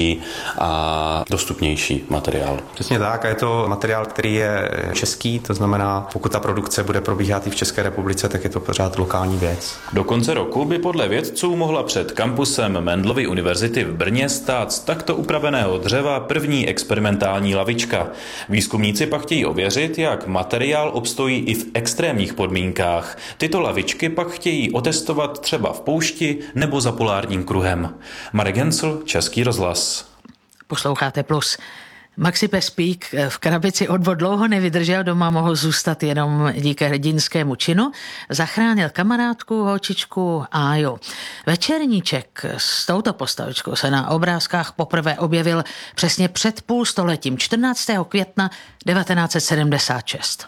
čistší a dostupnější materiál. Přesně tak, a je to materiál, který je český, to znamená, pokud ta produkce bude probíhat i v České republice, tak je to pořád lokální věc. Do konce roku by podle vědců mohla před kampusem Mendelovy univerzity v Brně stát z takto upraveného dřeva první experimentální lavička. Výzkumníci pak chtějí ověřit, jak materiál obstojí i v extrémních podmínkách. Tyto lavičky pak chtějí otestovat třeba v poušti nebo za polárním kruhem. Marek Hencl, Český rozhlas. Posloucháte Plus. Maxi Pespík v krabici odvod dlouho nevydržel, doma mohl zůstat jenom díky hrdinskému činu. Zachránil kamarádku, holčičku Áju. Večerníček s touto postavičkou se na obrázkách poprvé objevil přesně před půl stoletím, 14. května 1976.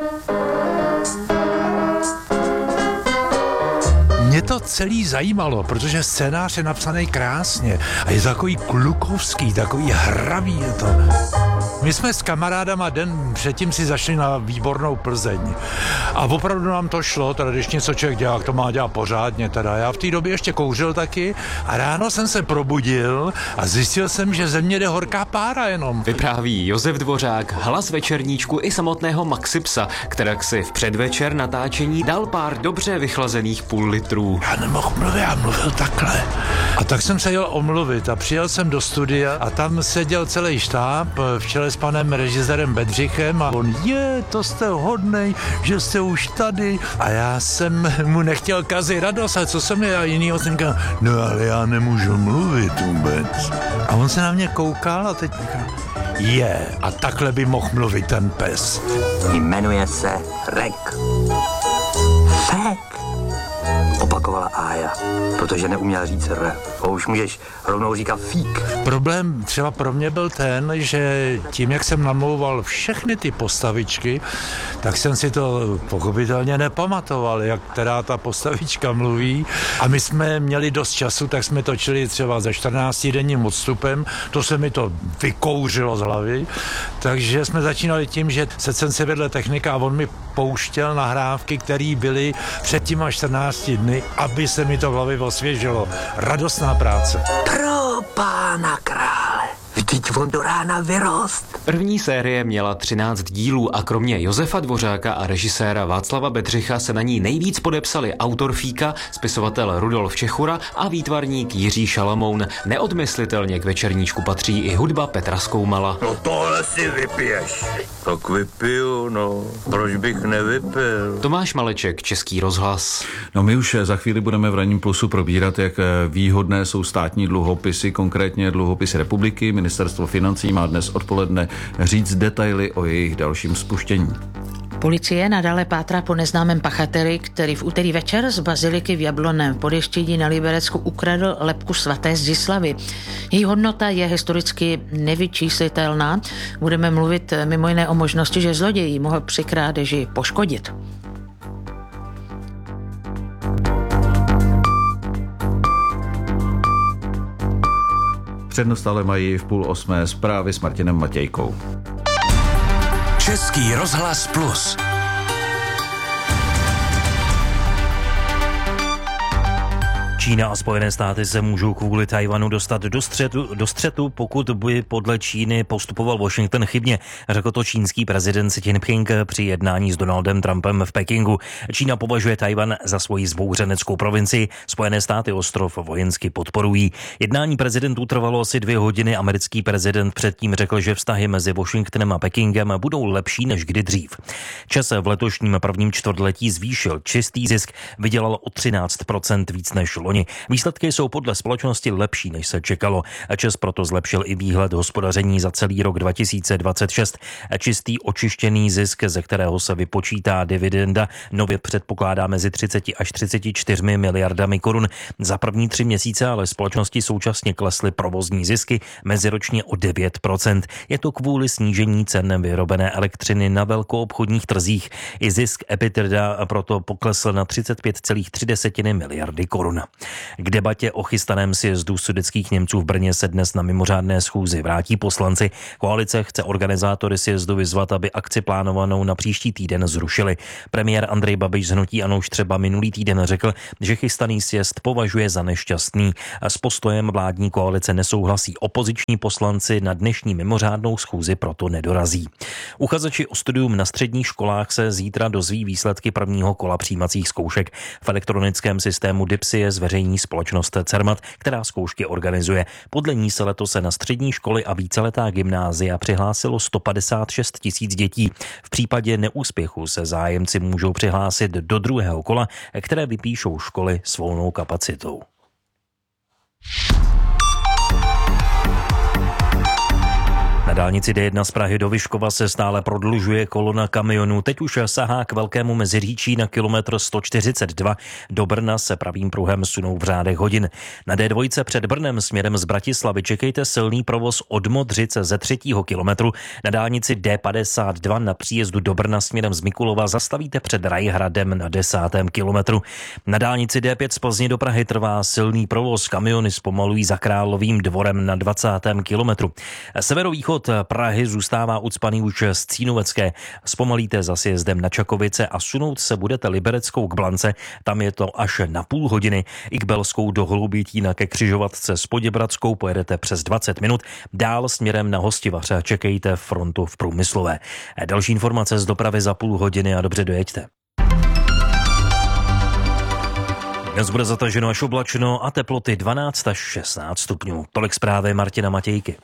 Mě to celý zajímalo, protože scénář je napsaný krásně a je takový klukovský, takový hravý je to. My jsme s kamarádama den předtím si zašli na výbornou Plzeň a opravdu nám to šlo, teda když něco člověk dělá, to má dělat pořádně teda. Já v té době ještě kouřil taky a ráno jsem se probudil a zjistil jsem, že ze mě jde horká pára jenom. Vypráví Josef Dvořák, hlas večerníčku i samotného Maxi Psa, kterak si v předvečer natáčení dal pár dobře vychlazených půl litrů. Já nemohl mluvit, já mluvil takhle. A tak jsem se jel omluvit a přijel jsem do studia a tam seděl celý štáb v čele s panem režisérem Bedřichem a on, to jste hodnej, že jste už tady. A já jsem mu nechtěl kazit radost, a co jsem já jinýho jsem říkal, no ale já nemůžu mluvit vůbec. A on se na mě koukal a teď říkal, a takhle by mohl mluvit ten pes. Jmenuje se Rek. Fek, opakovala Ája, protože neuměla říct R. Už můžeš rovnou říkat fík. Problém třeba pro mě byl ten, že tím, jak jsem namlouval všechny ty postavičky, tak jsem si to pochopitelně nepamatoval, jak která ta postavička mluví. A my jsme měli dost času, tak jsme točili třeba ze 14denním odstupem, to se mi to vykouřilo z hlavy, takže jsme začínali tím, že jsem si vedle technika a on mi pouštěl nahrávky, které byly před těma 14 dny, aby se mi to v hlavě osvěžilo. Radostná práce. Pro pána krále, vždyť on do rána vyrost. První série měla 13 dílů a kromě Josefa Dvořáka a režiséra Václava Bedřicha se na ní nejvíc podepsali autor Fíka, spisovatel Rudolf Čechura a výtvarník Jiří Šalamoun. Neodmyslitelně k večerníčku patří i hudba Petra Skoumala. No tohle si vypiješ. Tak vypiju, no. Proč bych nevypil? Tomáš Maleček, Český rozhlas. No my už za chvíli budeme v Ranním plusu probírat, jak výhodné jsou státní dluhopisy, konkrétně dluhopisy republiky. Ministerstvo financí má dnes odpoledne říct detaily o jejich dalším spuštění. Policie nadále pátrá po neznámém pachateli, který v úterý večer z baziliky v Jablonném Podještědí na Liberecku ukradl lebku svaté Zdislavy. Její hodnota je historicky nevyčíslitelná. Budeme mluvit mimo jiné o možnosti, že zloděj mohl při krádeži poškodit. Přednost ale mají v 7:30 zprávy s Martinem Matějkou. Český rozhlas Plus. Čína a Spojené státy se můžou kvůli Tchaj-wanu dostat do střetu, pokud by podle Číny postupoval Washington chybně, řekl to čínský prezident Xi Jinping při jednání s Donaldem Trumpem v Pekingu. Čína považuje Tchaj-wan za svoji zbouřeneckou provincii, Spojené státy ostrov vojensky podporují. Jednání prezidentů trvalo asi 2 hodiny, americký prezident předtím řekl, že vztahy mezi Washingtonem a Pekingem budou lepší než kdy dřív. ČEZ v letošním prvním čtvrtletí zvýšil čistý zisk, vydělal o 13% víc než loni. Výsledky jsou podle společnosti lepší, než se čekalo. ČEZ proto zlepšil i výhled hospodaření za celý rok 2026. Čistý očištěný zisk, ze kterého se vypočítá dividenda, nově předpokládá mezi 30 až 34 miliardami korun. Za první 3 měsíce ale společnosti současně klesly provozní zisky meziročně o 9%. Je to kvůli snížení cen vyrobené elektřiny na velkoobchodních trzích. I zisk EBITDA proto poklesl na 35,3 miliardy korun. K debatě o chystaném sjezdu sudetských Němců v Brně se dnes na mimořádné schůzi vrátí poslanci. Koalice chce organizátory sjezdu vyzvat, aby akci plánovanou na příští týden zrušili. Premiér Andrej Babiš z hnutí ANO už třeba minulý týden řekl, že chystaný sjezd považuje za nešťastný. S postojem vládní koalice nesouhlasí. Opoziční poslanci na dnešní mimořádnou schůzi proto nedorazí. Uchazeči o studium na středních školách se zítra dozví výsledky prvního kola přijímacích zkoušek. V elektronickém systému DIPSy zveřejní společnost Cermat, která zkoušky organizuje. Podle ní se letos na střední školy a víceletá gymnázia přihlásilo 156 000 dětí. V případě neúspěchu se zájemci můžou přihlásit do druhého kola, které vypíšou školy s volnou kapacitou. Na dálnici D1 z Prahy do Vyškova se stále prodlužuje kolona kamionů. Teď už sahá k Velkému Meziříčí na kilometr 142. Do Brna se pravým pruhem sunou v řádech hodin. Na D2 před Brnem směrem z Bratislavy čekejte silný provoz od Modřice ze 3. kilometru. Na dálnici D52 na příjezdu do Brna směrem z Mikulova zastavíte před Rajhradem na 10. kilometru. Na dálnici D5 z Plzně do Prahy trvá silný provoz. Kamiony zpomalují za Královým dvorem na 20. kilometru. Severovýchod Prahy zůstává ucpaný už z Cínovecké. Zpomalíte za sjezdem na Čakovice a sunout se budete Libereckou k Blance. Tam je to až na půl hodiny. I k Belskou do Holubitína ke křižovatce s Poděbradskou pojedete přes 20 minut. Dál směrem na Hostivař čekejte frontu v Průmyslové. Další informace z dopravy za půl hodiny a dobře dojeďte. Dnes bude zataženo až oblačno a teploty 12 až 16 stupňů. Tolik zprávy Martina Matějky.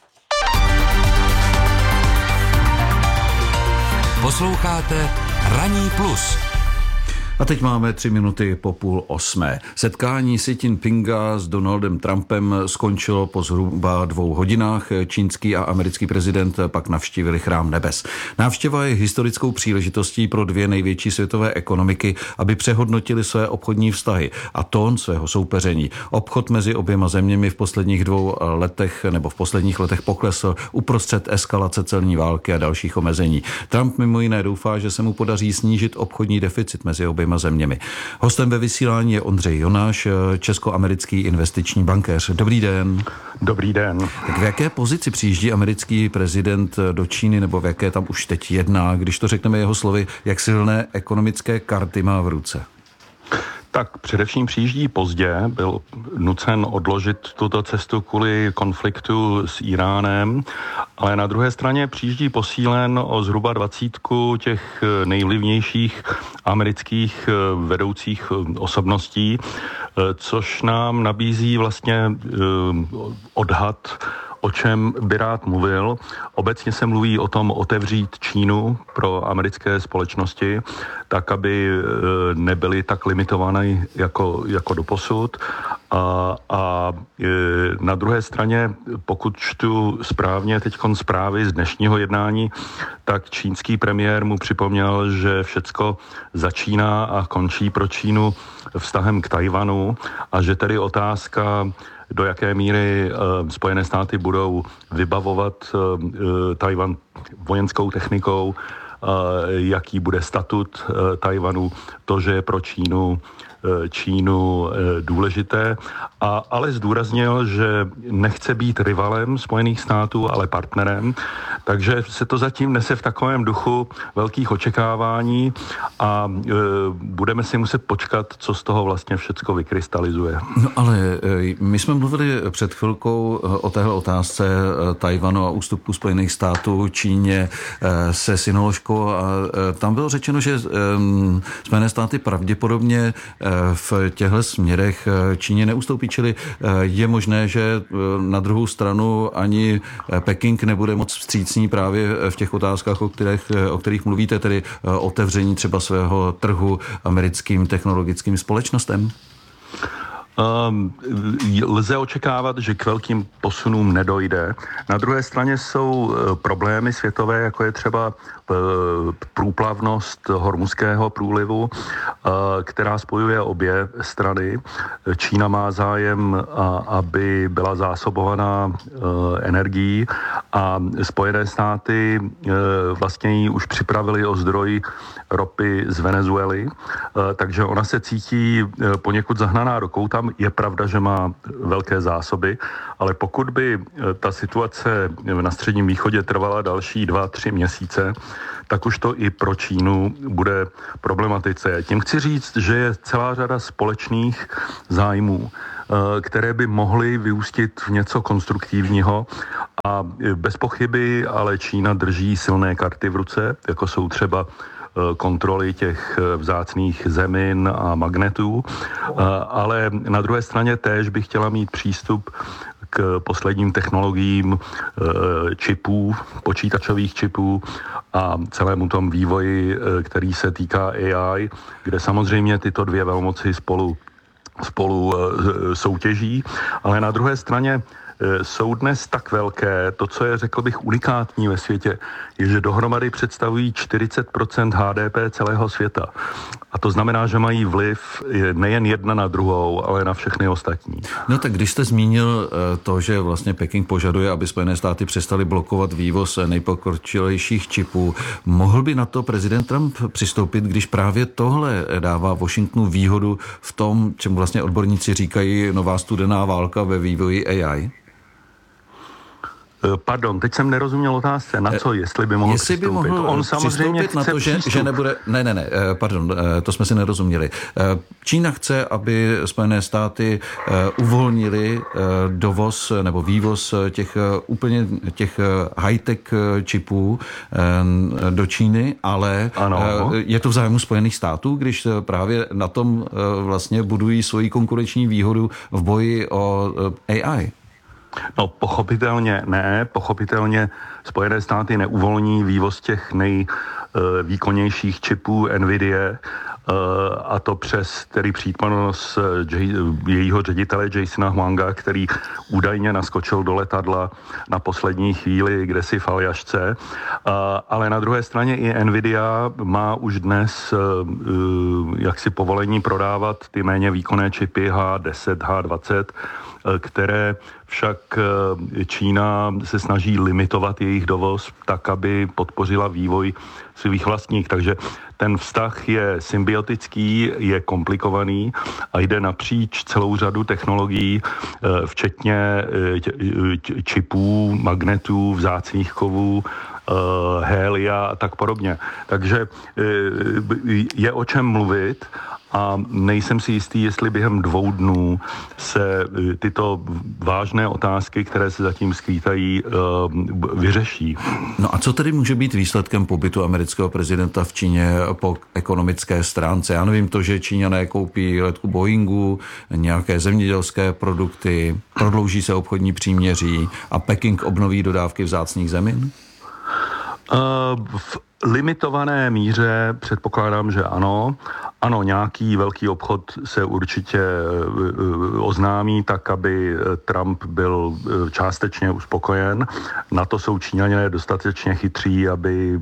Posloucháte Ranní plus. A teď máme 3 minuty po 7:30. Setkání Xi Jinpinga s Donaldem Trumpem skončilo po zhruba 2 hodinách. Čínský a americký prezident pak navštívili Chrám nebes. Návštěva je historickou příležitostí pro 2 největší světové ekonomiky, aby přehodnotili své obchodní vztahy a tón svého soupeření. Obchod mezi oběma zeměmi v posledních 2 letech nebo v posledních letech poklesl uprostřed eskalace celní války a dalších omezení. Trump mimo jiné doufá, že se mu podaří snížit obchodní deficit mezi oběma zeměmi. Hostem ve vysílání je Ondřej Jonáš, česko-americký investiční bankéř. Dobrý den. Dobrý den. Tak v jaké pozici přijíždí americký prezident do Číny, nebo v jaké tam už teď jedná, když to řekneme jeho slovy, jak silné ekonomické karty má v ruce? Tak především přijíždí pozdě, byl nucen odložit tuto cestu kvůli konfliktu s Iránem, ale na druhé straně přijíždí posílen o zhruba 20 těch nejvlivnějších amerických vedoucích osobností, což nám nabízí vlastně odhad, o čem by rád mluvil. Obecně se mluví o tom otevřít Čínu pro americké společnosti, tak aby nebyly tak limitované jako doposud. A na druhé straně, pokud čtu správně teďkon zprávy z dnešního jednání, tak čínský premiér mu připomněl, že všecko začíná a končí pro Čínu vztahem k Tajvanu a že tedy otázka, do jaké míry Spojené státy budou vybavovat Tajvan vojenskou technikou, jaký bude statut Tajvanu, to, že je pro Čínu důležité, ale zdůraznil, že nechce být rivalem Spojených států, ale partnerem, takže se to zatím nese v takovém duchu velkých očekávání a budeme si muset počkat, co z toho vlastně všecko vykrystalizuje. No ale my jsme mluvili před chvilkou o téhle otázce Tajvanu a ústupku Spojených států Číně se synoložkou a tam bylo řečeno, že Spojené státy pravděpodobně v těchto směrech Číně neustoupí, čili je možné, že na druhou stranu ani Peking nebude moc vstřícný právě v těch otázkách, o kterých mluvíte, tedy otevření třeba svého trhu americkým technologickým společnostem? Lze očekávat, že k velkým posunům nedojde. Na druhé straně jsou problémy světové, jako je třeba průplavnost Hormuzského průlivu, která spojuje obě strany. Čína má zájem, aby byla zásobovaná energií a Spojené státy vlastně ji už připravili o zdroj ropy z Venezuely, takže ona se cítí poněkud zahnaná do kouta. říkám, je pravda, že má velké zásoby, ale pokud by ta situace na Středním východě trvala další 2-3 měsíce, tak už to i pro Čínu bude problematice. Tím chci říct, že je celá řada společných zájmů, které by mohly vyústit v něco konstruktivního a bez pochyby ale Čína drží silné karty v ruce, jako jsou třeba kontroly těch vzácných zemin a magnetů, ale na druhé straně též by chtěla mít přístup k posledním technologiím čipů, počítačových čipů a celému tomu vývoji, který se týká AI, kde samozřejmě tyto dvě velmoci spolu soutěží, ale na druhé straně jsou dnes tak velké, to, co je, řekl bych, unikátní ve světě, je, že dohromady představují 40% HDP celého světa. A to znamená, že mají vliv nejen jedna na druhou, ale na všechny ostatní. No tak když jste zmínil to, že vlastně Peking požaduje, aby Spojené státy přestaly blokovat vývoz nejpokročilejších čipů, mohl by na to prezident Trump přistoupit, když právě tohle dává Washingtonu výhodu v tom, čemu vlastně odborníci říkají nová studená válka ve vývoji AI? Pardon, teď jsem nerozuměl otázce, na co, jestli by mohl přistoupit. On samozřejmě chce na to, že nebude... Ne, pardon, to jsme si nerozuměli. Čína chce, aby Spojené státy uvolnili dovoz nebo vývoz těch high-tech čipů do Číny, ale je to v zájmu Spojených států, když právě na tom vlastně budují svoji konkurenční výhodu v boji o AI. No, pochopitelně ne. Pochopitelně Spojené státy neuvolní vývoz těch nejvýkonnějších čipů NVIDIA, a to přes tedy přítomnost jejího ředitele Jasona Huanga, který údajně naskočil do letadla na poslední chvíli kdesi v Aljašce. Ale na druhé straně i NVIDIA má už dnes jaksi povolení prodávat ty méně výkonné čipy H10, H20, které však Čína se snaží limitovat jejich dovoz tak, aby podpořila vývoj svých vlastních. Takže ten vztah je symbiotický, je komplikovaný a jde napříč celou řadu technologií, včetně čipů, magnetů, vzácných kovů, hélia a tak podobně. Takže je o čem mluvit a nejsem si jistý, jestli během 2 dnů se tyto vážné otázky, které se zatím skýtají, vyřeší. No a co tedy může být výsledkem pobytu amerického prezidenta v Číně po ekonomické stránce? Já nevím, to, že Číňané koupí letku Boeingu, nějaké zemědělské produkty, prodlouží se obchodní příměří a Peking obnoví dodávky vzácných zemin? V limitované míře předpokládám, že ano. Ano, nějaký velký obchod se určitě oznámí tak, aby Trump byl částečně uspokojen. Na to jsou Číňané dostatečně chytří, aby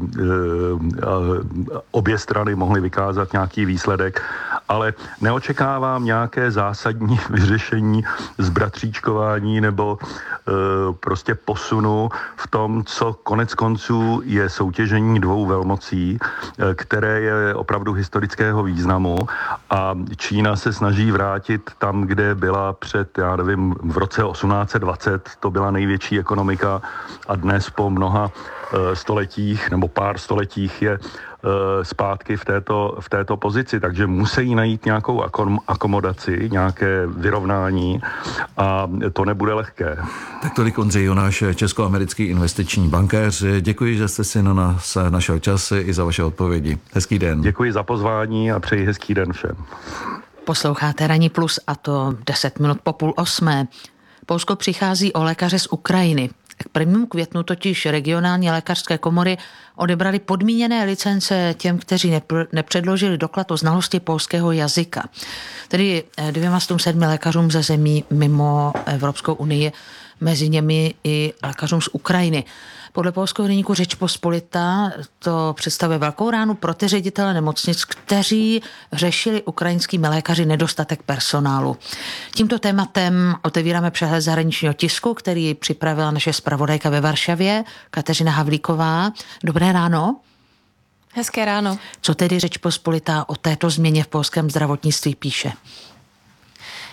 obě strany mohly vykázat nějaký výsledek, ale neočekávám nějaké zásadní vyřešení zbratříčkování nebo prostě posunu v tom, co konec konců je soutěžení 2 velmocí, které je opravdu historického významu a Čína se snaží vrátit tam, kde byla před, já nevím, v roce 1820, to byla největší ekonomika a dnes po mnoha stoletích nebo pár stoletích je zpátky v této pozici, takže musí najít nějakou akomodaci, nějaké vyrovnání a to nebude lehké. Tak tolik Ondřej Jonáš, česko-americký investiční bankéř. Děkuji, že jste si na nás našel čas i za vaše odpovědi. Hezký den. Děkuji za pozvání a přeji hezký den všem. Posloucháte Ranní plus a to 10 minut po 7:30. Polsko přichází o lékaře z Ukrajiny. K 1. květnu totiž regionální lékařské komory odebrali podmíněné licence těm, kteří nepředložili doklad o znalosti polského jazyka. Tedy 207 lékařům ze zemí mimo Evropskou unii, mezi nimi i lékařům z Ukrajiny. Podle polského deníku Řečpospolita to představuje velkou ránu pro ty ředitele nemocnic, kteří řešili ukrajinskými lékaři nedostatek personálu. Tímto tématem otevíráme přehled zahraničního tisku, který připravila naše zpravodajka ve Varšavě, Kateřina Havlíková. Dobré ráno. Hezké ráno. Co tedy Řečpospolita o této změně v polském zdravotnictví píše?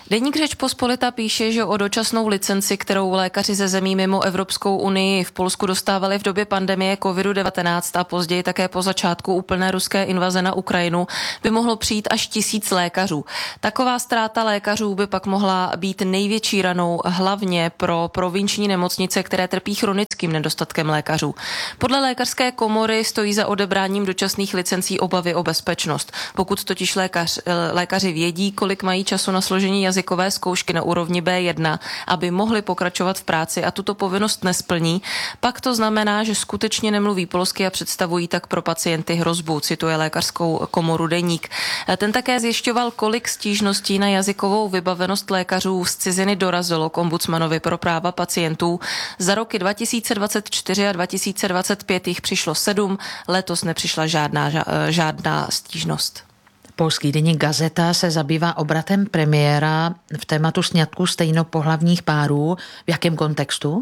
Deník Rzeczpospolita píše, že o dočasnou licenci, kterou lékaři ze zemí mimo Evropskou unii v Polsku dostávali v době pandemie COVID-19 a později také po začátku úplné ruské invaze na Ukrajinu, by mohlo přijít až 1000 lékařů. Taková ztráta lékařů by pak mohla být největší ranou hlavně pro provinční nemocnice, které trpí chronickým nedostatkem lékařů. Podle lékařské komory stojí za odebráním dočasných licencí obavy o bezpečnost. Pokud totiž lékaři vědí, kolik mají času na složení jazykové zkoušky na úrovni B1, aby mohli pokračovat v práci a tuto povinnost nesplní, pak to znamená, že skutečně nemluví polsky a představují tak pro pacienty hrozbu, cituje lékařskou komoru Deník. Ten také zjišťoval, kolik stížností na jazykovou vybavenost lékařů z ciziny dorazilo k ombudsmanovi pro práva pacientů. Za roky 2024 a 2025 jich přišlo 7, letos nepřišla žádná stížnost. Polský deník Gazeta se zabývá obratem premiéra v tématu sňatku stejnopohlavních párů. V jakém kontextu?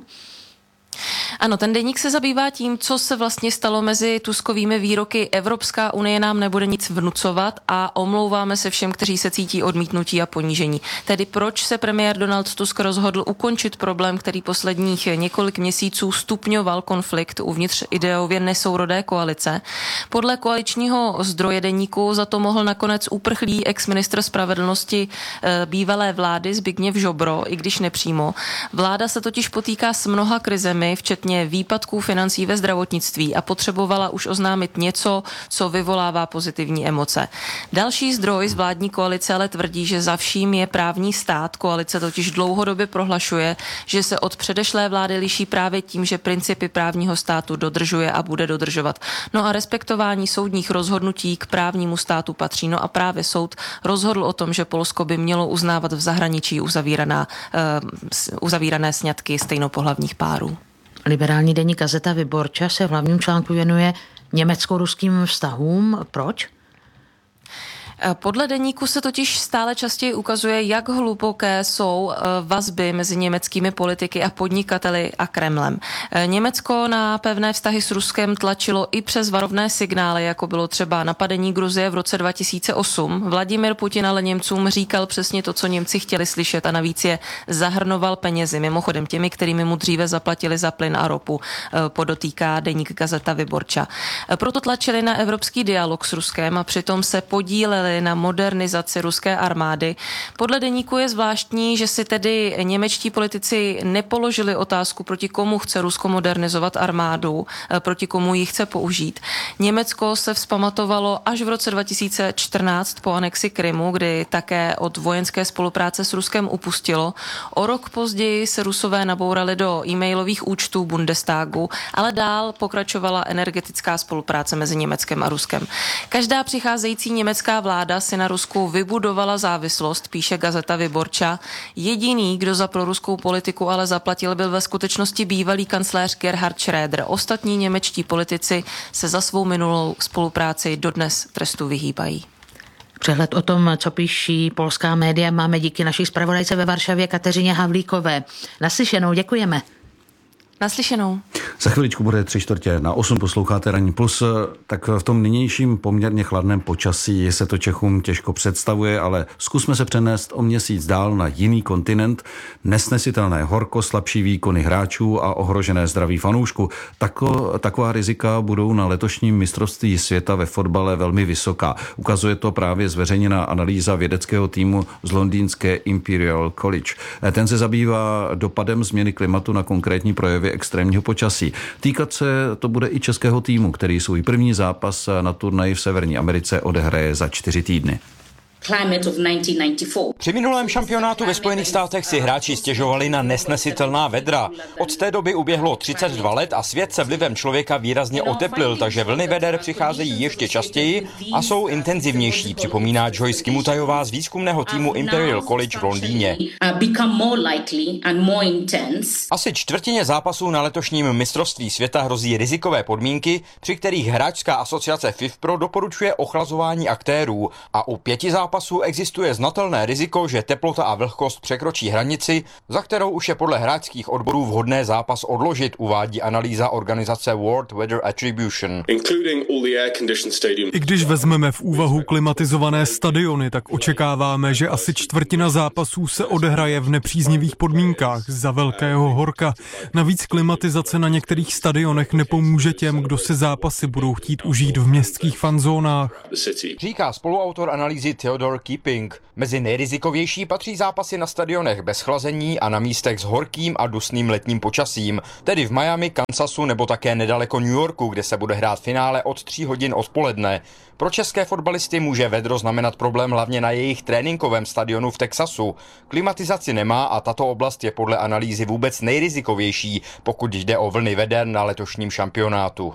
Ano, ten deník se zabývá tím, co se vlastně stalo mezi Tuskovými výroky Evropská unie nám nebude nic vnucovat a omlouváme se všem, kteří se cítí odmítnutí a ponížení. Tedy proč se premiér Donald Tusk rozhodl ukončit problém, který posledních několik měsíců stupňoval konflikt uvnitř ideově nesourodé koalice. Podle koaličního zdroje deníku za to mohl nakonec uprchlý ex-ministr spravedlnosti bývalé vlády Zbigněv Ziobro, i když nepřímo. Vláda se totiž potýká s mnoha krizemi, včetně výpadků financí ve zdravotnictví a potřebovala už oznámit něco, co vyvolává pozitivní emoce. Další zdroj z vládní koalice ale tvrdí, že za vším je právní stát. Koalice totiž dlouhodobě prohlašuje, že se od předešlé vlády liší právě tím, že principy právního státu dodržuje a bude dodržovat. No a respektování soudních rozhodnutí k právnímu státu patří. No a právě soud rozhodl o tom, že Polsko by mělo uznávat v zahraničí uzavírané sňatky stejnopohlavních párů. Liberální deník Gazeta Wyborcza se v hlavním článku věnuje německo-ruským vztahům. Proč? Podle deníku se totiž stále častěji ukazuje, jak hluboké jsou vazby mezi německými politiky a podnikateli a Kremlem. Německo na pevné vztahy s Ruskem tlačilo i přes varovné signály, jako bylo třeba napadení Gruzie v roce 2008. Vladimir Putin ale Němcům říkal přesně to, co Němci chtěli slyšet a navíc je zahrnoval penězi, mimochodem těmi, kterými mu dříve zaplatili za plyn a ropu, podotýká deník Gazeta Wyborcza. Proto tlačili na evropský dialog s Ruskem a přitom se podíleli na modernizaci ruské armády. Podle deníku je zvláštní, že si tedy němečtí politici nepoložili otázku, proti komu chce Rusko modernizovat armádu, proti komu ji chce použít. Německo se vzpamatovalo až v roce 2014 po anexi Krymu, kdy také od vojenské spolupráce s Ruskem upustilo. O rok později se Rusové nabourali do e-mailových účtů Bundestagu, ale dál pokračovala energetická spolupráce mezi Německem a Ruskem. Každá přicházející německá vláda si na Rusku vybudovala závislost, píše Gazeta Wyborcza. Jediný, kdo za proruskou politiku ale zaplatil, byl ve skutečnosti bývalý kancléř Gerhard Schröder. Ostatní němečtí politici se za svou minulou spolupráci dodnes trestu vyhýbají. Přehled o tom, co píší polská média, máme díky naší zpravodajce ve Varšavě Kateřině Havlíkové. Naslyšenou, děkujeme. Naslyšenou. Za chviličku bude 7:45, posloucháte Ranní plus. Tak v tom nynějším poměrně chladném počasí se to Čechům těžko představuje, ale zkusme se přenést o měsíc dál na jiný kontinent. Nesnesitelné horko, slabší výkony hráčů a ohrožené zdraví fanoušků. Taková rizika budou na letošním mistrovství světa ve fotbale velmi vysoká. Ukazuje to právě zveřejněná analýza vědeckého týmu z londýnské Imperial College. Ten se zabývá dopadem změny klimatu na konkrétní projevy extrémního počasí. Týkat se to bude i českého týmu, který svůj první zápas na turnaji v Severní Americe odehraje za 4 týdny. Při minulém šampionátu ve Spojených státech si hráči stěžovali na nesnesitelná vedra. Od té doby uběhlo 32 let a svět se vlivem člověka výrazně oteplil, takže vlny veder přicházejí ještě častěji a jsou intenzivnější, připomíná Joyce Kimutajová z výzkumného týmu Imperial College v Londýně. Asi čtvrtině zápasů na letošním mistrovství světa hrozí rizikové podmínky, při kterých hráčská asociace FIFPro doporučuje ochlazování aktérů a u 5 zápasů zápasu existuje znatelné riziko, že teplota a vlhkost překročí hranici, za kterou už je podle hráčských odborů vhodné zápas odložit, uvádí analýza organizace World Weather Attribution. I když vezmeme v úvahu klimatizované stadiony, tak očekáváme, že asi čtvrtina zápasů se odehraje v nepříznivých podmínkách za velkého horka. Navíc klimatizace na některých stadionech nepomůže těm, kdo se zápasy budou chtít užít v městských fanzónách. Říká spoluautor analýzy Theodore Keeping. Mezi nejrizikovější patří zápasy na stadionech bez chlazení a na místech s horkým a dusným letním počasím, tedy v Miami, Kansasu nebo také nedaleko New Yorku, kde se bude hrát finále od 3 hodin odpoledne. Pro české fotbalisty může vedro znamenat problém hlavně na jejich tréninkovém stadionu v Texasu. Klimatizaci nemá a tato oblast je podle analýzy vůbec nejrizikovější, pokud jde o vlny veder na letošním šampionátu.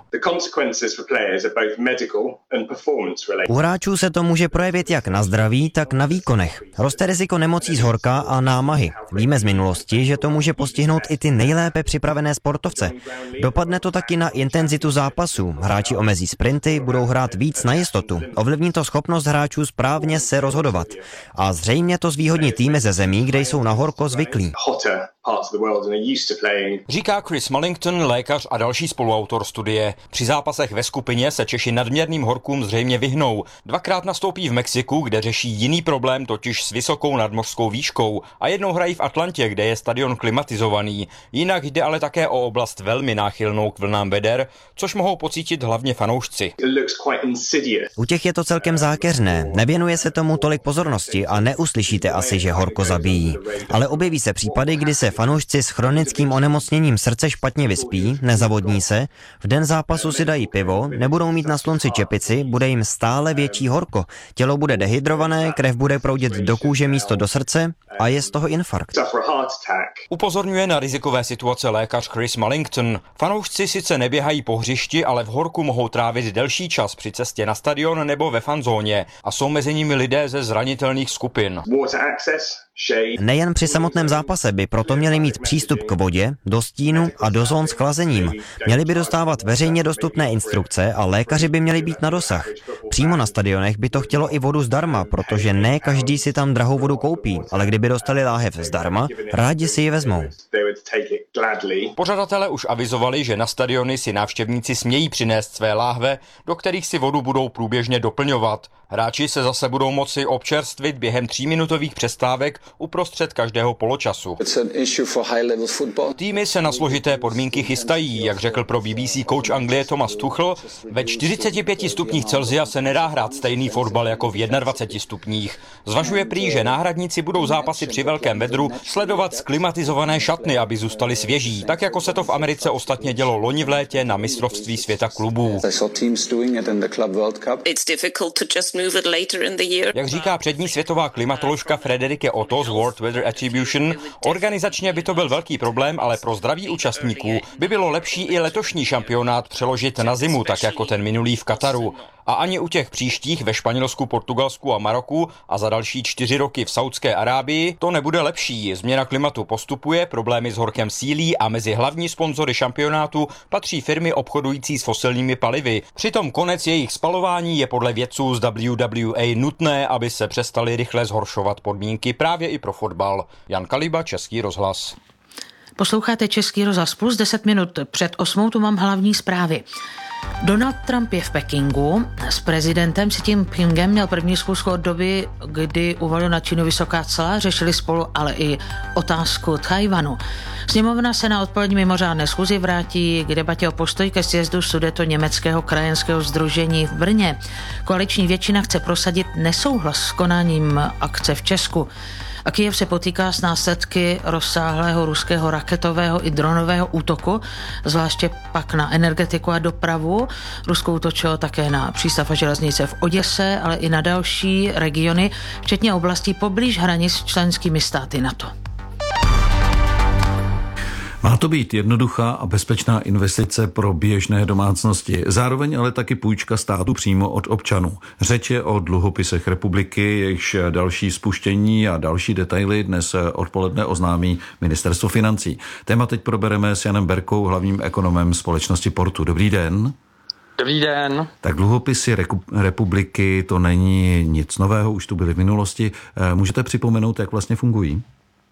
U hráčů se to může projevit jak na zdraví, tak na výkonech. Roste riziko nemocí z horka a námahy. Víme z minulosti, že to může postihnout i ty nejlépe připravené sportovce. Dopadne to taky na intenzitu zápasů. Hráči omezí sprinty, budou hrát víc na jistotu. Ovlivní to schopnost hráčů správně se rozhodovat. A zřejmě to zvýhodní týmy ze zemí, kde jsou na horko zvyklí. Říká Chris Mullington, lékař a další spoluautor studie. Při zápasech ve skupině se Češi nadměrným horkům zřejmě vyhnou. 2krát nastoupí v Mexiku, kde řeší jiný problém, totiž s vysokou nadmořskou výškou. A jednou hrají v Atlantě, kde je stadion klimatizovaný. Jinak jde ale také o oblast velmi náchylnou k vlnám veder, což mohou pocítit hlavně fanoušci. U těch je to celkem zákeřné. Nevěnuje se tomu tolik pozornosti a neuslyšíte asi, že horko zabíjí. Ale objeví se případy, kdy se fanoušci s chronickým onemocněním srdce špatně vyspí, nezavodní se, v den zápasu si dají pivo, nebudou mít na slunci čepici, bude jim stále větší horko. Tělo bude dehydrované, krev bude proudit do kůže místo do srdce a je z toho infarkt. Upozorňuje na rizikové situace lékař Chris Mullington. Fanoušci sice neběhají po hřišti, ale v horku mohou trávit delší čas při cestě na stadion nebo ve fanzóně a jsou mezi nimi lidé ze zranitelných skupin. Nejen při samotném zápase by proto měli mít přístup k vodě, do stínu a do zón s chlazením. Měli by dostávat veřejně dostupné instrukce a lékaři by měli být na dosah. Přímo na stadionech by to chtělo i vodu zdarma, protože ne každý si tam drahou vodu koupí, ale kdyby dostali láhev zdarma, rádi si ji vezmou. Pořadatelé už avizovali, že na stadiony si návštěvníci smějí přinést své láhve, do kterých si vodu budou průběžně doplňovat. Hráči se zase budou moci občerstvit během 3minutových přestávek uprostřed každého poločasu. Týmy se na složité podmínky chystají, jak řekl pro BBC coach Anglie Thomas Tuchel. Ve 45 stupních Celsia se nedá hrát stejný fotbal jako v 21 stupních. Zvažuje prý, že náhradníci budou zápasy při velkém vedru sledovat z klimatizované šatny, aby zůstali svěží, tak jako se to v Americe ostatně dělo loni v létě na mistrovství světa klubů. Jak říká přední světová klimatoložka Frederike Otto z World Weather Attribution, organizačně by to byl velký problém, ale pro zdraví účastníků by bylo lepší i letošní šampionát přeložit na zimu, tak jako ten minulý v Kataru. A ani u těch příštích ve Španělsku, Portugalsku a Maroku a za další 4 roky v Saudské Arábii to nebude lepší. Změna klimatu postupuje, problémy s horkem sílí a mezi hlavní sponzory šampionátu patří firmy obchodující s fosilními palivy. Přitom konec jejich spalování je podle vědců z WWA nutné, aby se přestaly rychle zhoršovat podmínky právě i pro fotbal. Jan Kaliba, Český rozhlas. Posloucháte Český rozhlas Plus, 10 minut před 8 tu mám hlavní zprávy. Donald Trump je v Pekingu. S prezidentem Xi Jinpingem měl první schůzku od doby, kdy uvalil na Čínu vysoká cla, řešili spolu ale i otázku Tchaj-wanu. Sněmovna se na odpolední mimořádné schůzi vrátí k debatě o postoji ke sjezdu Sudetoněmeckého krajanského sdružení v Brně. Koaliční většina chce prosadit nesouhlas s konáním akce v Česku. A Kyjev se potýká s následky rozsáhlého ruského raketového i dronového útoku, zvláště pak na energetiku a dopravu. Rusko útočilo také na přístav a železnice v Oděse, ale i na další regiony, včetně oblastí poblíž hranic s členskými státy NATO. Má to být jednoduchá a bezpečná investice pro běžné domácnosti, zároveň ale taky půjčka státu přímo od občanů. Řeč je o dluhopisech republiky, jejichž další spuštění a další detaily dnes odpoledne oznámí Ministerstvo financí. Téma teď probereme s Janem Berkou, hlavním ekonomem společnosti Portu. Dobrý den. Dobrý den. Tak dluhopisy republiky, to není nic nového, už tu byly v minulosti. Můžete připomenout, jak vlastně fungují?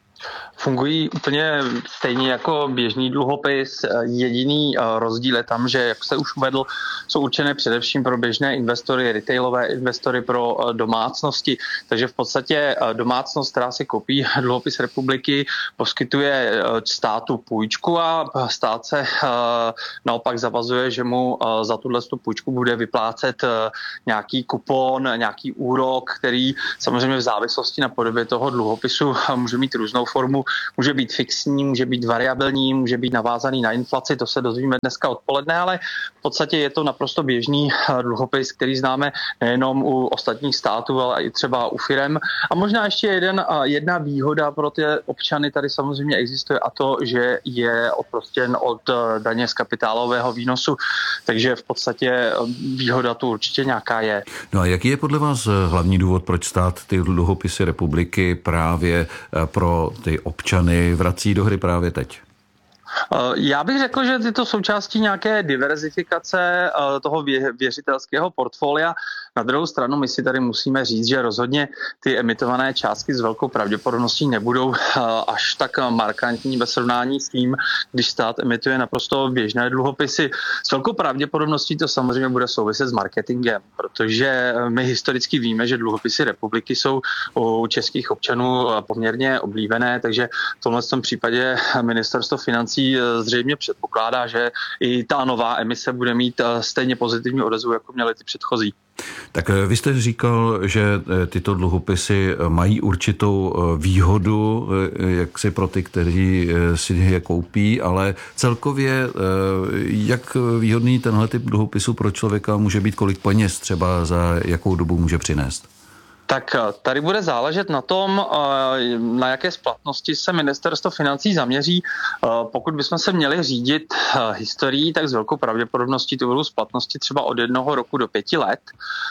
Fungují úplně stejně jako běžný dluhopis. Jediný rozdíl je tam, že, jak se už uvedl, jsou určené především pro běžné investory, retailové investory pro domácnosti. Takže v podstatě domácnost, která si koupí dluhopis republiky, poskytuje státu půjčku a stát se naopak zavazuje, že mu za tuhle půjčku bude vyplácet nějaký kupon, nějaký úrok, který samozřejmě v závislosti na podobě toho dluhopisu může mít různou formu. Může být fixní, může být variabilní, může být navázaný na inflaci, to se dozvíme dneska odpoledne, ale v podstatě je to naprosto běžný dluhopis, který známe nejenom u ostatních států, ale i třeba u firem. A možná ještě jedna výhoda pro ty občany tady samozřejmě existuje, a to, že je oprostěn od daně z kapitálového výnosu, takže v podstatě výhoda tu určitě nějaká je. No a jaký je podle vás hlavní důvod, proč stát ty dluhopisy republiky právě pro ty občany vrací do hry právě teď? Já bych řekl, že je to součástí nějaké diverzifikace toho věřitelského portfolia. Na druhou stranu my si tady musíme říct, že rozhodně ty emitované částky s velkou pravděpodobností nebudou až tak markantní ve srovnání s tím, když stát emituje naprosto běžné dluhopisy. S velkou pravděpodobností to samozřejmě bude souviset s marketingem, protože my historicky víme, že dluhopisy republiky jsou u českých občanů poměrně oblíbené, takže v tomhle případě ministerstvo financí zřejmě předpokládá, že i ta nová emise bude mít stejně pozitivní odezvu, jako měly ty předchozí. Tak vy jste říkal, že tyto dluhopisy mají určitou výhodu, jak si pro ty, kteří si je koupí, ale celkově jak výhodný tenhle typ dluhopisu pro člověka může být, kolik peněz třeba za jakou dobu může přinést? Tak tady bude záležet na tom, na jaké splatnosti se ministerstvo financí zaměří. Pokud bychom se měli řídit historií, tak s velkou pravděpodobností to budou splatnosti třeba od 1 roku do 5 let.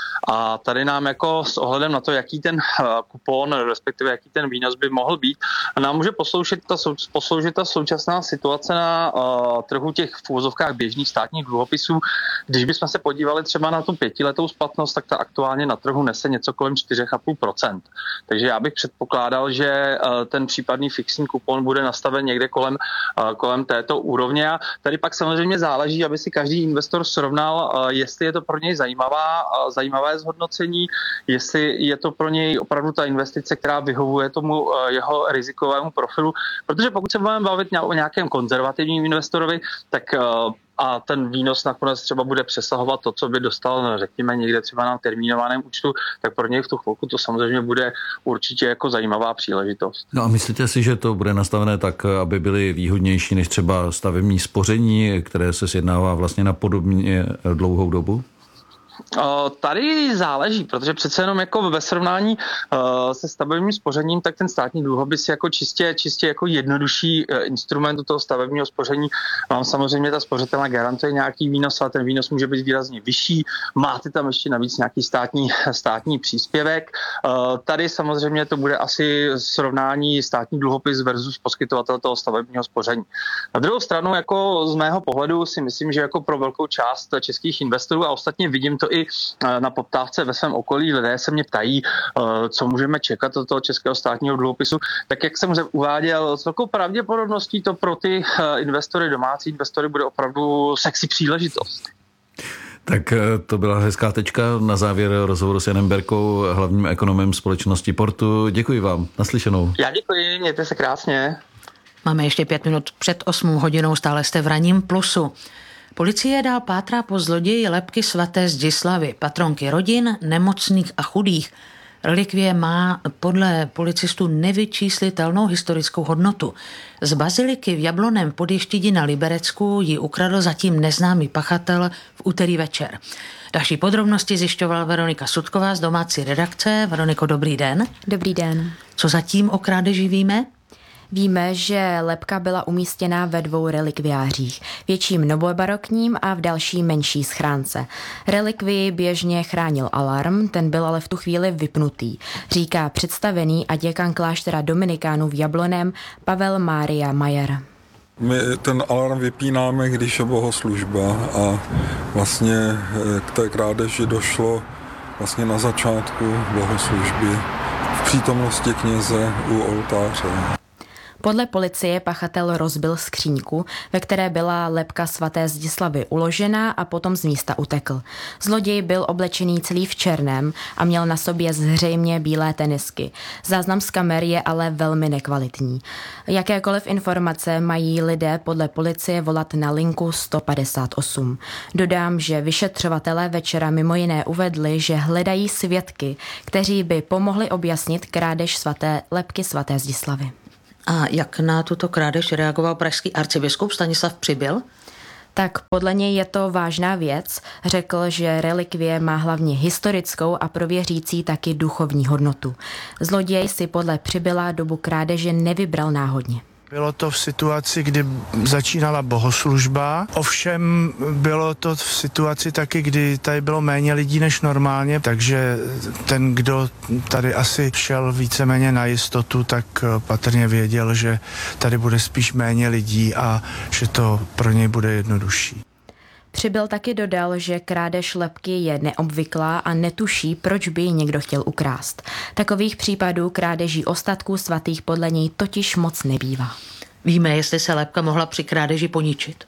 A tady nám jako s ohledem na to, jaký ten kupon, respektive jaký ten výnos by mohl být, nám může posloužit ta současná situace na trhu těch v uvozovkách běžných státních dluhopisů. Když bychom se podívali třeba na tu 5letou splatnost, tak ta aktuálně na trhu nese něco kolem 4,5%. Takže já bych předpokládal, že ten případný fixní kupon bude nastaven někde kolem této úrovně. A tady pak samozřejmě záleží, aby si každý investor srovnal, jestli je to pro něj zajímavé zhodnocení, jestli je to pro něj opravdu ta investice, která vyhovuje tomu jeho rizikovému profilu. Protože pokud se budeme bavit o nějakém konzervativním investorovi, tak a ten výnos nakonec třeba bude přesahovat to, co by dostal, řekněme, někde třeba na termínovaném účtu, tak pro něj v tu chvilku to samozřejmě bude určitě jako zajímavá příležitost. No a myslíte si, že to bude nastavené tak, aby byly výhodnější než třeba stavební spoření, které se sjednává vlastně na podobně dlouhou dobu? Tady záleží, protože přece jenom jako ve srovnání se stavebním spořením, tak ten státní dluhopis je jako čistě jako jednodušší instrument toho stavebního spoření. Vám samozřejmě ta spořitelna garantuje nějaký výnos, ale ten výnos může být výrazně vyšší. Máte tam ještě navíc nějaký státní příspěvek. Tady samozřejmě to bude asi srovnání státní dluhopis versus poskytovatel toho stavebního spoření. Na druhou stranu, jako z mého pohledu si myslím, že jako pro velkou část českých investorů, a ostatně vidím to i na poptávce ve svém okolí, lidé se mě ptají, co můžeme čekat od toho českého státního dluhopisu, tak jak jsem uváděl, s velkou pravděpodobností to pro ty investory, domácí investory, bude opravdu sexy příležitost. Tak to byla hezká tečka na závěr rozhovoru s Janem Berkou, hlavním ekonomem společnosti Portu. Děkuji vám, naslyšenou. Já děkuji, mějte se krásně. Máme ještě 5 minut před 8 hodinou, stále jste v Ranním plusu. Policie dál pátrá po zloději lebky svaté Zdislavy, patronky rodin, nemocných a chudých. Relikvie má podle policistů nevyčíslitelnou historickou hodnotu. Z baziliky v Jablonném Podještědí na Liberecku ji ukradl zatím neznámý pachatel v úterý večer. Další podrobnosti zjišťovala Veronika Sudková z domácí redakce. Veroniko, dobrý den. Dobrý den. Co zatím o krádeži víme? Víme, že lebka byla umístěna ve 2 relikviářích, větším novobarokním a v další menší schránce. Relikvii běžně chránil alarm, ten byl ale v tu chvíli vypnutý, říká představený a děkan kláštera Dominikánů v Jablonném Pavel Mária Majer. My ten alarm vypínáme, když je bohoslužba a vlastně k té krádeži došlo vlastně na začátku bohoslužby v přítomnosti kněze u oltáře. Podle policie pachatel rozbil skříňku, ve které byla lebka svaté Zdislavy uložená a potom z místa utekl. Zloděj byl oblečený celý v černém a měl na sobě zřejmě bílé tenisky. Záznam z kamer je ale velmi nekvalitní. Jakékoliv informace mají lidé podle policie volat na linku 158. Dodám, že vyšetřovatelé večera mimo jiné uvedli, že hledají svědky, kteří by pomohli objasnit krádež lebky svaté Zdislavy. A jak na tuto krádež reagoval pražský arcibiskup Stanislav Přibyl? Tak podle něj je to vážná věc. Řekl, že relikvie má hlavně historickou a pro věřící taky duchovní hodnotu. Zloděj si podle Přibyla dobu krádeže nevybral náhodně. Bylo to v situaci, kdy začínala bohoslužba, ovšem bylo to v situaci taky, kdy tady bylo méně lidí než normálně, takže ten, kdo tady asi šel víceméně na jistotu, tak patrně věděl, že tady bude spíš méně lidí a že to pro něj bude jednodušší. Přibyl taky dodal, že krádež lebky je neobvyklá a netuší, proč by ji někdo chtěl ukrást. Takových případů krádeží ostatků svatých podle něj totiž moc nebývá. Víme, jestli se lebka mohla při krádeži poničit?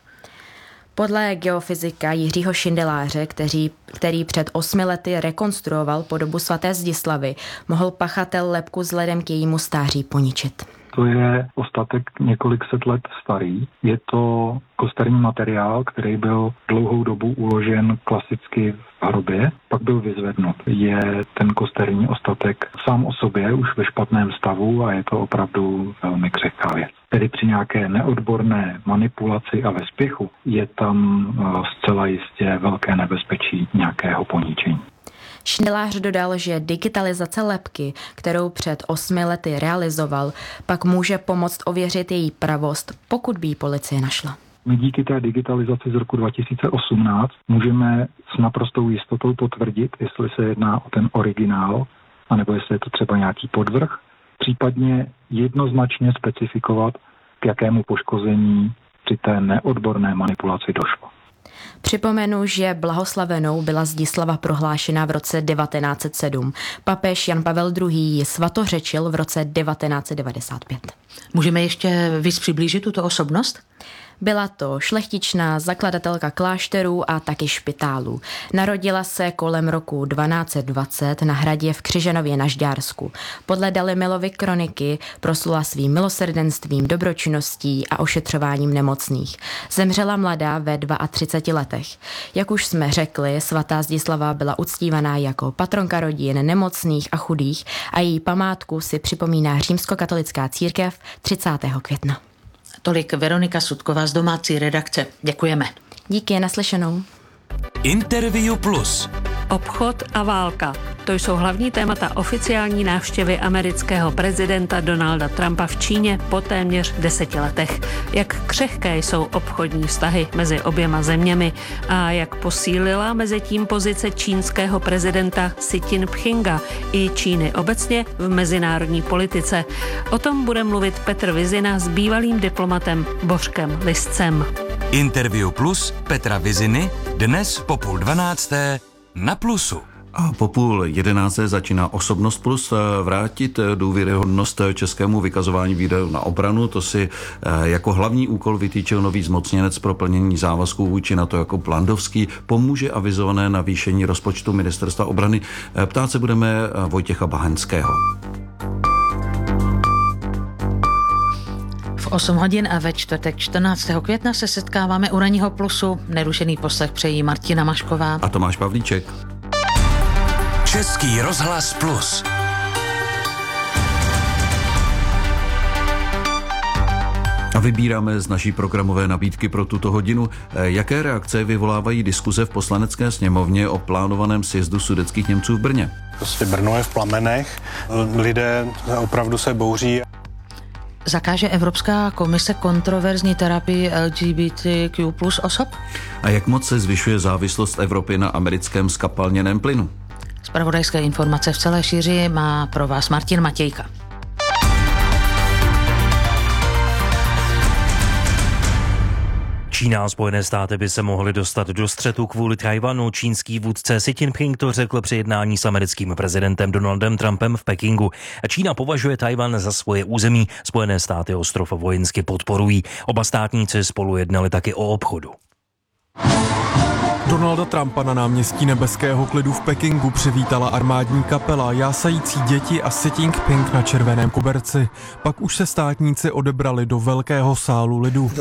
Podle geofyzika Jiřího Šindeláře, který před 8 lety rekonstruoval podobu svaté Zdislavy, mohl pachatel lebku vzhledem k jejímu stáří poničit. To je ostatek několik set let starý. Je to kosterní materiál, který byl dlouhou dobu uložen klasicky v hrobě, pak byl vyzvednut. Je ten kosterní ostatek sám o sobě už ve špatném stavu a je to opravdu velmi křehká věc. Tedy při nějaké neodborné manipulaci a ve spěchu je tam zcela jistě velké nebezpečí nějakého poničení. Šindelář dodal, že digitalizace lebky, kterou před 8 lety realizoval, pak může pomoct ověřit její pravost, pokud by ji policie našla. My díky té digitalizaci z roku 2018 můžeme s naprostou jistotou potvrdit, jestli se jedná o ten originál, anebo jestli je to třeba nějaký podvrh, případně jednoznačně specifikovat, k jakému poškození při té neodborné manipulaci došlo. Připomenu, že blahoslavenou byla Zdislava prohlášena v roce 1907. Papež Jan Pavel II. Ji svatořečil v roce 1995. Můžeme ještě víc přiblížit tuto osobnost? Byla to šlechtičná zakladatelka klášterů a taky špitálů. Narodila se kolem roku 1220 na hradě v Křižanově na Žďársku. Podle Dalimilovy kroniky proslula svým milosrdenstvím, dobročinností a ošetřováním nemocných. Zemřela mladá ve 32 letech. Jak už jsme řekli, svatá Zdislava byla uctívaná jako patronka rodin, nemocných a chudých a její památku si připomíná římskokatolická církev 30. května. Tolik Veronika Sudková z domácí redakce. Děkujeme. Díky, naslyšenou. Interview Plus. Obchod a válka. To jsou hlavní témata oficiální návštěvy amerického prezidenta Donalda Trumpa v Číně po téměř 10 letech. Jak křehké jsou obchodní vztahy mezi oběma zeměmi a jak posílila mezitím pozice čínského prezidenta Xi Jinpinga i Číny obecně v mezinárodní politice. O tom bude mluvit Petr Vizina s bývalým diplomatem Bořkem Liscem. Interview Plus Petra Viziny dnes po 10:30 na Plusu. A po 10:30 začíná Osobnost Plus vrátit důvěryhodnost českému vykazování výdajů na obranu. To si jako hlavní úkol vytýčil nový zmocněnec pro plnění závazků vůči NATO jako Landovský. Pomůže avizované navýšení rozpočtu Ministerstva obrany. Ptát se budeme Vojtěcha Bahenského. V 8 hodin a ve čtvrtek 14. května se setkáváme u Ranního Plusu. Nerušený poslech přejí Martina Mašková a Tomáš Pavlíček. Český rozhlas Plus. A vybíráme z naší programové nabídky pro tuto hodinu. Jaké reakce vyvolávají diskuze v Poslanecké sněmovně o plánovaném sjezdu sudetských Němců v Brně? Prostě Brno je v plamenech, lidé opravdu se bouří. Zakáže Evropská komise kontroverzní terapii LGBTQ plus osob? A jak moc se zvyšuje závislost Evropy na americkém zkapalněném plynu? Zpravodajské informace v celé šíři má pro vás Martin Matějka. Čína a Spojené státy by se mohly dostat do střetu kvůli Tchaj-wanu. Čínský vůdce Xi Jinping to řekl při jednání s americkým prezidentem Donaldem Trumpem v Pekingu. Čína považuje Tchaj-wan za svoje území, Spojené státy ostrov vojensky podporují. Oba státníci spolu jednali taky o obchodu. Donalda Trumpa na náměstí Nebeského klidu v Pekingu přivítala armádní kapela, jásající děti a Xi Jinping na červeném koberci. Pak už se státníci odebrali do velkého sálu lidu.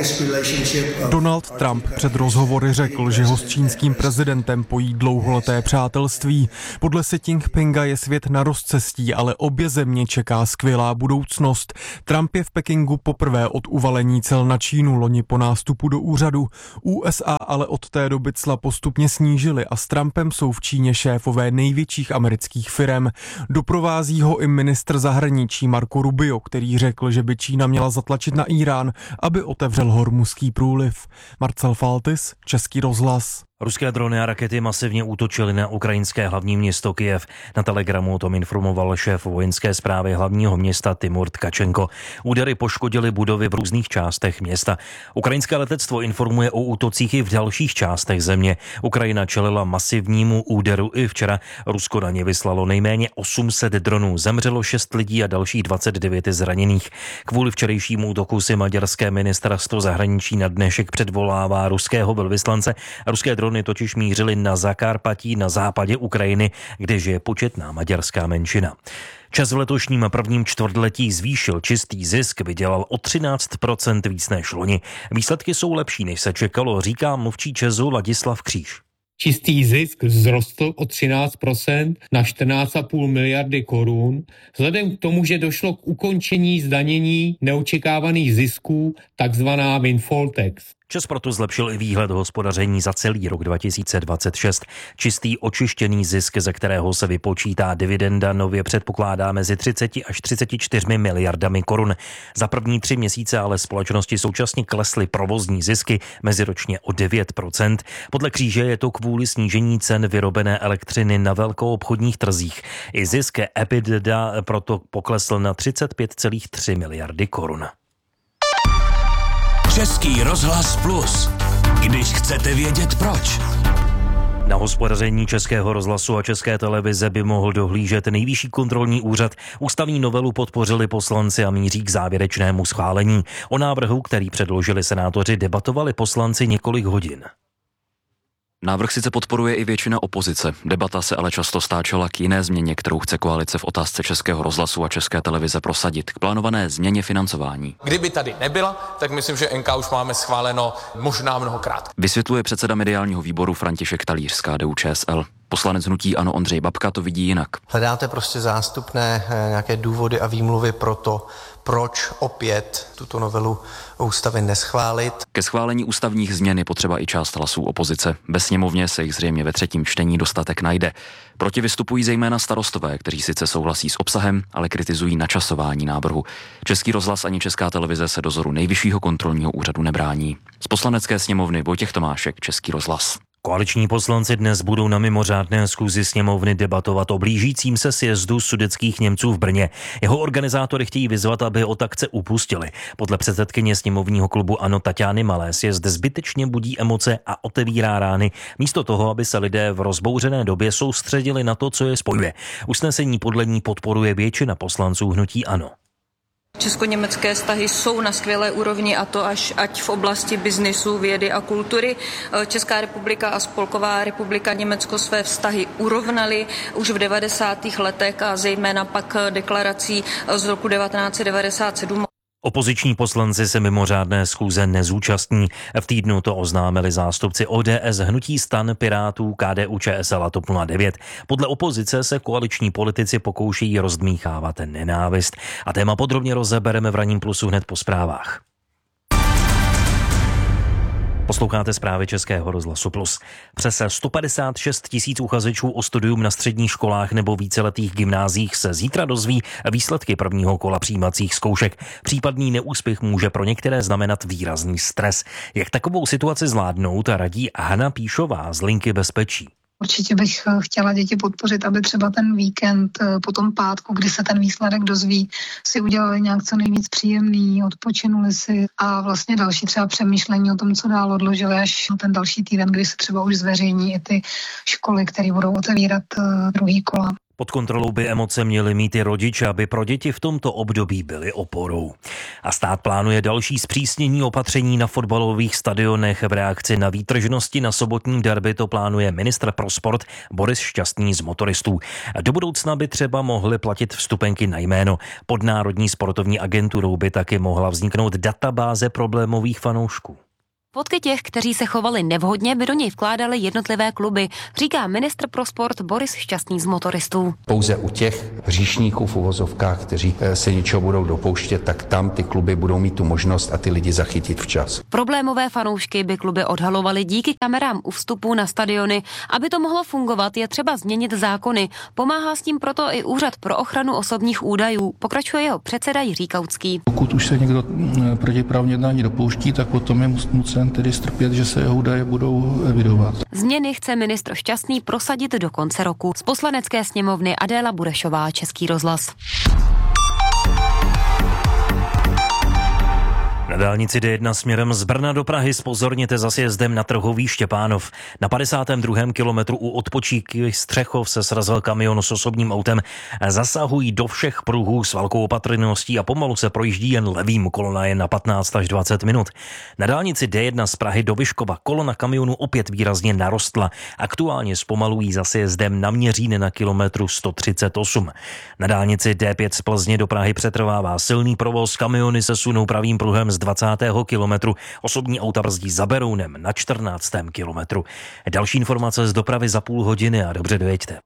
Donald Trump před rozhovory řekl, že ho s čínským prezidentem pojí dlouholeté přátelství. Podle Xi Jinpinga je svět na rozcestí, ale obě země čeká skvělá budoucnost. Trump je v Pekingu poprvé od uvalení cel na Čínu loni po nástupu do úřadu. USA ale od té doby cla postupně snížily a s Trumpem jsou v Číně šéfové největších amerických firem. Doprovází ho i ministr zahraničí Marco Rubio, který řekl, že by Čína měla zatlačit na Irán, aby otevřel Hormuzský průliv. Marcel Faltis, Český rozhlas. Ruské drony a rakety masivně útočily na ukrajinské hlavní město Kyjev. Na Telegramu o tom informoval šéf vojenské správy hlavního města Timur Tkačenko. Údery poškodily budovy v různých částech města. Ukrajinské letectvo informuje o útocích i v dalších částech země. Ukrajina čelila masivnímu úderu i včera. Rusko na ně vyslalo nejméně 800 dronů. Zemřelo 6 lidí a dalších 29 zraněných. Kvůli včerejšímu útoku si maďarské ministerstvo zahraničí na dnešek předvolává ruského velvyslance. Ruské drony totiž mířily na Zakarpatí na západě Ukrajiny, kde žije početná maďarská menšina. ČEZ v letošním prvním čtvrtletí zvýšil čistý zisk, vydělal o 13% víc než loni. Výsledky jsou lepší, než se čekalo, říká mluvčí ČEZu Ladislav Kříž. Čistý zisk vzrostl o 13% na 14,5 miliardy korun. Vzhledem k tomu, že došlo k ukončení zdanění neočekávaných zisků, takzvaná windfall tax. ČEZ proto zlepšil i výhled hospodaření za celý rok 2026. Čistý očištěný zisk, ze kterého se vypočítá dividenda, nově předpokládá mezi 30 až 34 miliardami korun. Za první 3 měsíce ale společnosti současně klesly provozní zisky meziročně o 9%. Podle Kříže je to kvůli snížení cen vyrobené elektřiny na velkoobchodních trzích. I zisk EBITDA proto poklesl na 35,3 miliardy korun. Český rozhlas Plus. Když chcete vědět proč. Na hospodaření Českého rozhlasu a České televize by mohl dohlížet Nejvyšší kontrolní úřad. Ústavní novelu podpořili poslanci a míří k závěrečnému schválení. O návrhu, který předložili senátoři, debatovali poslanci několik hodin. Návrh sice podporuje i většina opozice, debata se ale často stáčela k jiné změně, kterou chce koalice v otázce Českého rozhlasu a České televize prosadit, k plánované změně financování. Kdyby tady nebyla, tak myslím, že NK už máme schváleno možná mnohokrát. Vysvětluje předseda mediálního výboru František Talíř z KDU-ČSL. Poslanec hnutí ANO Ondřej Babka to vidí jinak. Hledáte prostě zástupné nějaké důvody a výmluvy pro to, proč opět tuto novelu ústavy neschválit. Ke schválení ústavních změn je potřeba i část hlasů opozice. Ve sněmovně se jich zřejmě ve třetím čtení dostatek najde. Proti vystupují zejména starostové, kteří sice souhlasí s obsahem, ale kritizují načasování návrhu. Český rozhlas ani Česká televize se dozoru Nejvyššího kontrolního úřadu nebrání. Z Poslanecké sněmovny Vojtěch Tomášek, Český rozhlas. Koaliční poslanci dnes budou na mimořádné schůzi sněmovny debatovat o blížícím se sjezdu sudetských Němců v Brně. Jeho organizátory chtějí vyzvat, aby od akce upustili. Podle předsedkyně sněmovního klubu ANO Taťány Malé sjezd zbytečně budí emoce a otevírá rány, místo toho, aby se lidé v rozbouřené době soustředili na to, co je spojuje. Usnesení podle ní podporuje většina poslanců hnutí ANO. Česko-německé vztahy jsou na skvělé úrovni, a to ať v oblasti biznisu, vědy a kultury. Česká republika a Spolková republika Německo své vztahy urovnaly už v 90. letech a zejména pak deklarací z roku 1997. Opoziční poslanci se mimořádné schůze nezúčastní. V týdnu to oznámili zástupci ODS, hnutí STAN, Pirátů, KDU-ČSL a TOP 09. Podle opozice se koaliční politici pokoušejí rozdmýchávat nenávist. A téma podrobně rozebereme v Ranním plusu hned po zprávách. Posloucháte zprávy Českého rozhlasu Plus. Přes 156 000 uchazečů o studium na středních školách nebo víceletých gymnáziích se zítra dozví výsledky prvního kola přijímacích zkoušek. Případný neúspěch může pro některé znamenat výrazný stres. Jak takovou situaci zvládnout, radí Hana Píšová z Linky bezpečí. Určitě bych chtěla děti podpořit, aby třeba ten víkend po tom pátku, kdy se ten výsledek dozví, si udělali nějak co nejvíc příjemný, odpočinuli si a vlastně další třeba přemýšlení o tom, co dál odložili až ten další týden, kdy se třeba už zveřejní i ty školy, které budou otevírat druhý kola. Pod kontrolou by emoce měly mít i rodiče, aby pro děti v tomto období byly oporou. A stát plánuje další zpřísnění opatření na fotbalových stadionech. V reakci na výtržnosti na sobotní derby to plánuje ministr pro sport Boris Šťastný z Motoristů. Do budoucna by třeba mohly platit vstupenky na jméno. Pod Národní sportovní agenturou by taky mohla vzniknout databáze problémových fanoušků. Fotky těch, kteří se chovali nevhodně, by do něj vkládaly jednotlivé kluby, říká ministr pro sport Boris Šťastný z Motoristů. Pouze u těch hříšníků v uvozovkách, kteří se něčeho budou dopouštět, tak tam ty kluby budou mít tu možnost a ty lidi zachytit včas. Problémové fanoušky by kluby odhalovaly díky kamerám u vstupu na stadiony. Aby to mohlo fungovat, je třeba změnit zákony. Pomáhá s tím proto i Úřad pro ochranu osobních údajů, pokračuje jeho předseda Jiří Kautský. Pokud už se někdo protiprávně jednání dopouští, tak potom je nucen tedy strpět, že se jeho údaje budou evidovat. Změny chce ministr Šťastný prosadit do konce roku. Z Poslanecké sněmovny Adéla Burešová, Český rozhlas. Na dálnici D1 směrem z Brna do Prahy zpozorněte za sjezdem na Trhový Štěpánov. Na 52. kilometru u Odpočíky Střechov se srazil kamion s osobním autem. Zasahují do všech pruhů s velkou opatrností a pomalu se projíždí jen levým, kolona je na 15 až 20 minut. Na dálnici D1 z Prahy do Vyškova kolona kamionu opět výrazně narostla. Aktuálně zpomalují za sjezdem na Měřín na kilometru 138. Na dálnici D5 z Plzně do Prahy přetrvává silný provoz, kamiony se sunou pravým pruhem z 20. kilometru, osobní auta brzdí za Berounem na 14. kilometru. Další informace z dopravy za půl hodiny a dobře dojeďte.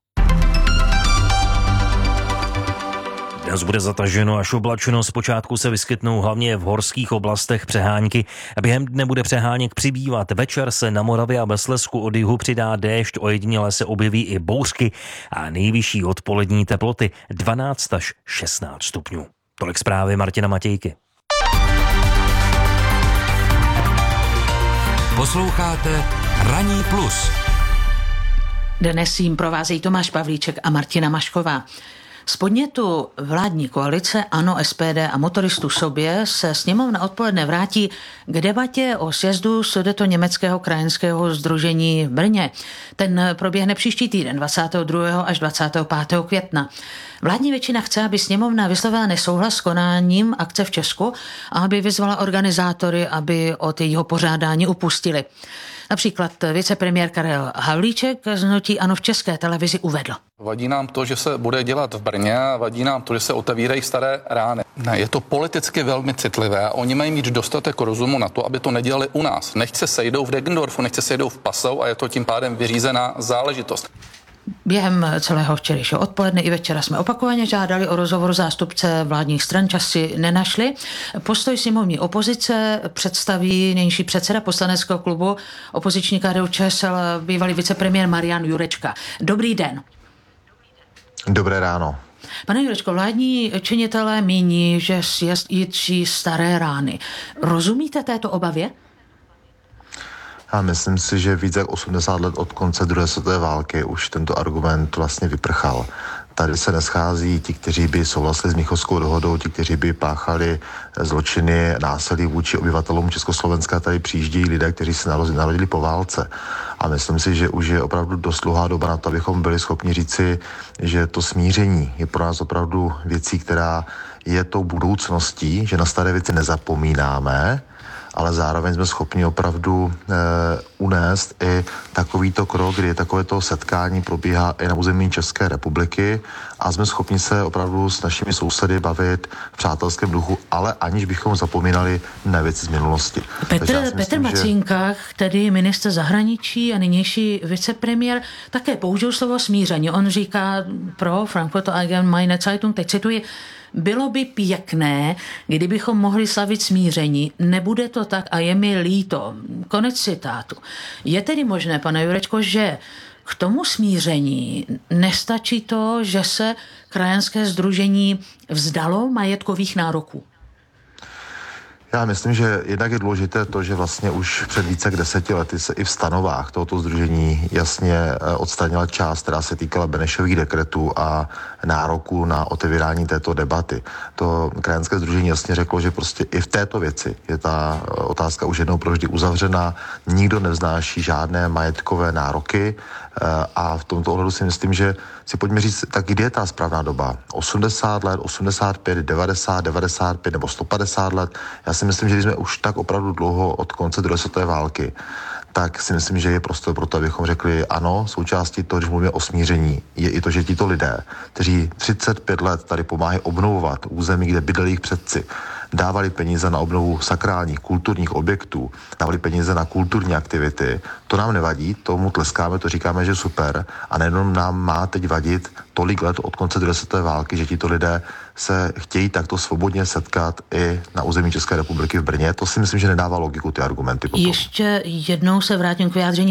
Dnes bude zataženo až oblačno, zpočátku se vyskytnou hlavně v horských oblastech přehánky. Během dne bude přeháněk přibývat, večer se na Moravě a ve Slezsku od jihu přidá déšť, ojediněle se objeví i bouřky a nejvyšší odpolední teploty 12 až 16 stupňů. Tolik zprávy Martina Matějky. Posloucháte Ranní plus. Dnes jim provázejí Tomáš Pavlíček a Martina Mašková. Z podnětu vládní koalice ANO, SPD a Motoristů sobě se sněmovna odpoledne vrátí k debatě o sjezdu Sudetoněmeckého krajanského sdružení v Brně. Ten proběhne příští týden 22. až 25. května. Vládní většina chce, aby sněmovna vyslovila nesouhlas s konáním akce v Česku a aby vyzvala organizátory, aby od jejího pořádání upustili. Například vicepremiér Karel Havlíček z hnutí ANO v České televizi uvedl. Vadí nám to, že se bude dělat v Brně a vadí nám to, že se otevírají staré rány. Ne, je to politicky velmi citlivé a oni mají mít dostatek rozumu na to, aby to nedělali u nás. Nechť se sejdou v Deggendorfu, nechť se sejdou v Passau a je to tím pádem vyřízená záležitost. Během celého včerejšího odpoledne i večera jsme opakovaně žádali o rozhovor zástupce vládních stran, čas si nenašli. Postoj sněmovní opozice představí nynější předseda poslaneckého klubu opoziční KDU-ČSL, bývalý vicepremiér Marian Jurečka. Dobrý den. Dobré ráno. Pane Jurečko, vládní činitelé míní, že sjezd jitří staré rány. Rozumíte této obavě? Já myslím si, že více jak 80 let od konce druhé světové války už tento argument vlastně vyprchal. Tady se neschází ti, kteří by souhlasili s Mnichovskou dohodou, ti, kteří by páchali zločiny, násilí vůči obyvatelům Československa. Tady přijíždějí lidé, kteří se narodili po válce. A myslím si, že už je opravdu dost dlouhá doba na to, abychom byli schopni říci, že to smíření je pro nás opravdu věcí, která je tou budoucností, že na staré věci nezapomínáme, ale zároveň jsme schopni opravdu unést i takovýto krok, kdy takovéto setkání probíhá i na území České republiky a jsme schopni se opravdu s našimi sousedy bavit v přátelském duchu, ale aniž bychom zapomínali na věci z minulosti. Petr Macínkách, tedy ministr zahraničí a nynější vicepremiér, také použil slovo smíření. On říká pro Frankfurter Allgemeine Zeitung, teď cituji, bylo by pěkné, kdybychom mohli slavit smíření. Nebude to tak a je mi líto. Konec citátu. Je tedy možné, pane Jurečko, že k tomu smíření nestačí to, že se krajanské sdružení vzdalo majetkových nároků? Já myslím, že jednak je důležité to, že vlastně už před více jak 10 lety se i v stanovách tohoto sdružení jasně odstranila část, která se týkala Benešových dekretů a nároku na otevírání této debaty. To krajanské sdružení jasně řeklo, že prostě i v této věci je ta otázka už jednou provždy uzavřená, nikdo nevznáší žádné majetkové nároky a v tomto ohledu si myslím, že si pojďme říct, tak kdy je ta správná doba? 80 let, 85, 90, 95 nebo 150 let? Já si myslím, že když jsme už tak opravdu dlouho od konce druhé světové války, tak si myslím, že je prostor pro to, abychom řekli ano, součástí toho, když mluvíme o smíření, je i to, že tito lidé, kteří 35 let tady pomáhají obnovovat území, kde bydleli jejich předci, dávali peníze na obnovu sakrálních, kulturních objektů, dávali peníze na kulturní aktivity. To nám nevadí, tomu tleskáme, to říkáme, že super. A nejenom nám má teď vadit tolik let od konce druhé světové války, že tito lidé se chtějí takto svobodně setkat i na území České republiky v Brně. To si myslím, že nedává logiku ty argumenty potom. Ještě jednou se vrátím k vyjádření